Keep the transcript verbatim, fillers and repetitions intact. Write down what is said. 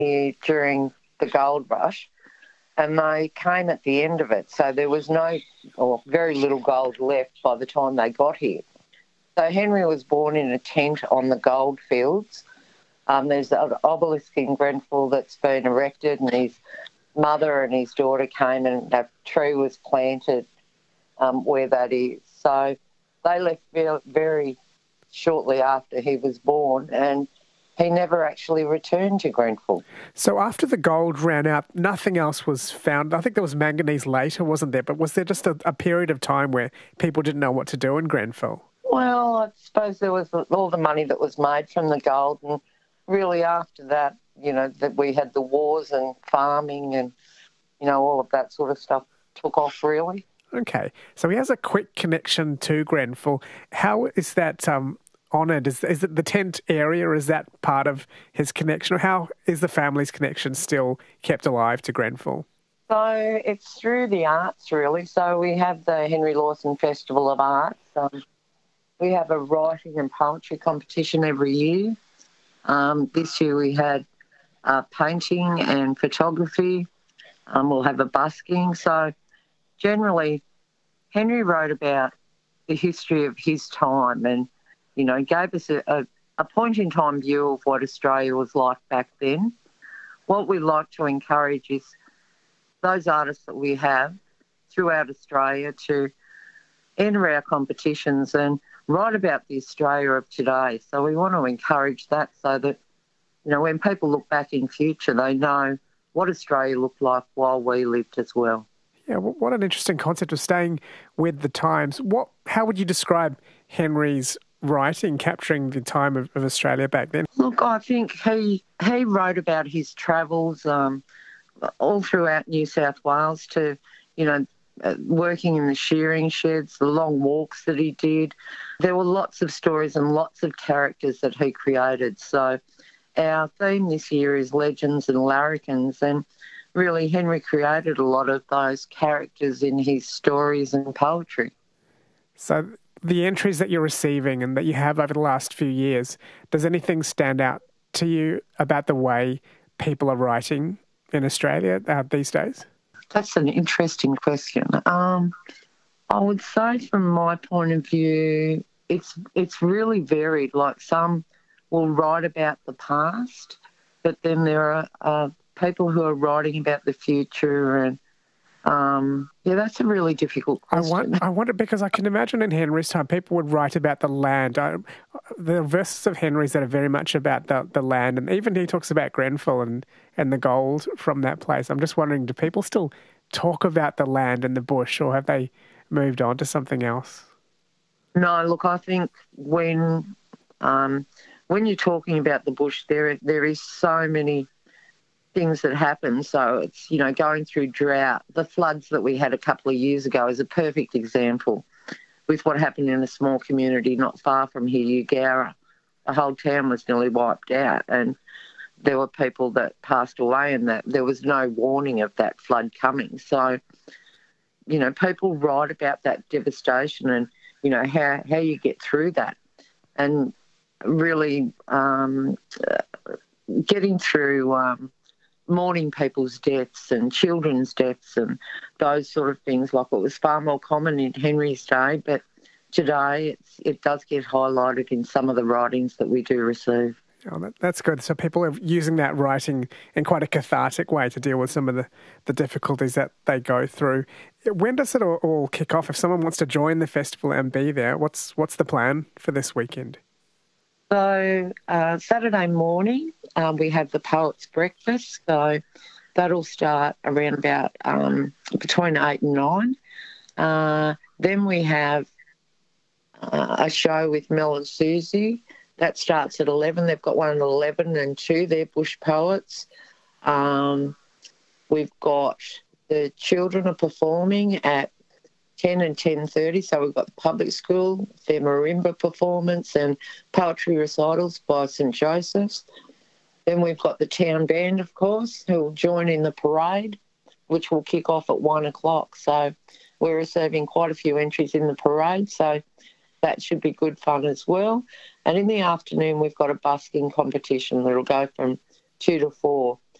here during the gold rush, and they came at the end of it. So there was no or very little gold left by the time they got here. So Henry was born in a tent on the gold fields. Um, there's an obelisk in Grenfell that's been erected, and his mother and his daughter came and a tree was planted um, where that is. So they left very, very shortly after he was born, and he never actually returned to Grenfell. So after the gold ran out, nothing else was found. I think there was manganese later, wasn't there? But was there just a, a period of time where people didn't know what to do in Grenfell? Well, I suppose there was all the money that was made from the gold, and really after that, you know, that we had the wars and farming and, you know, all of that sort of stuff took off really. Okay, so he has a quick connection to Grenfell. How is that um, honoured? Is, is it the tent area? Is that part of his connection? Or how is the family's connection still kept alive to Grenfell? So it's through the arts really. So we have the Henry Lawson Festival of Arts. Um, we have a writing and poetry competition every year. Um, this year we had uh, painting and photography. Um, we'll have a busking. So generally, Henry wrote about the history of his time and, you know, gave us a, a, a point-in-time view of what Australia was like back then. What we like to encourage is those artists that we have throughout Australia to enter our competitions and write about the Australia of today. So we want to encourage that so that, you know, when people look back in future, they know what Australia looked like while we lived as well. Yeah, what an interesting concept of staying with the times. What? How would you describe Henry's writing, capturing the time of, of Australia back then? Look, I think he he wrote about his travels um, all throughout New South Wales to, you know, uh, working in the shearing sheds, the long walks that he did. There were lots of stories and lots of characters that he created. So our theme this year is legends and larrikins, and really Henry created a lot of those characters in his stories and poetry. So the entries that you're receiving and that you have over the last few years, does anything stand out to you about the way people are writing in Australia uh, these days? That's an interesting question. Um, I would say from my point of view, it's it's really varied. Like some will write about the past, but then there are uh, people who are writing about the future, and um, yeah, that's a really difficult question. I wonder, I wonder because I can imagine in Henry's time, people would write about the land. I, there are verses of Henry's that are very much about the, the land, and even he talks about Grenfell and, and the gold from that place. I'm just wondering, do people still talk about the land and the bush, or have they moved on to something else? No, look, I think when um, when you're talking about the bush, there there is so many things that happen. So it's, you know, going through drought. The floods that we had a couple of years ago is a perfect example with what happened in a small community not far from here, Eugowra. The whole town was nearly wiped out, and there were people that passed away, and that there was no warning of that flood coming. So, you know, people write about that devastation and, you know, how, how you get through that. And really um, getting through um, mourning people's deaths and children's deaths and those sort of things. Like, it was far more common in Henry's day, but today it's, it does get highlighted in some of the writings that we do receive. Oh, that, that's good. So people are using that writing in quite a cathartic way to deal with some of the, the difficulties that they go through. When does it all, all kick off? If someone wants to join the festival and be there, what's what's the plan for this weekend? So uh, Saturday morning um, we have the Poets' Breakfast. So that'll start around about um, between eight and nine. Uh, then we have uh, a show with Mel and Susie. That starts at eleven. They've got one at eleven and two. They're bush poets. Um, we've got the children are performing at ten and ten thirty. So we've got the public school, their marimba performance and poetry recitals by St Joseph's. Then we've got the town band, of course, who will join in the parade, which will kick off at one o'clock. So we're receiving quite a few entries in the parade. So that should be good fun as well. And in the afternoon, we've got a busking competition that'll go from two to four.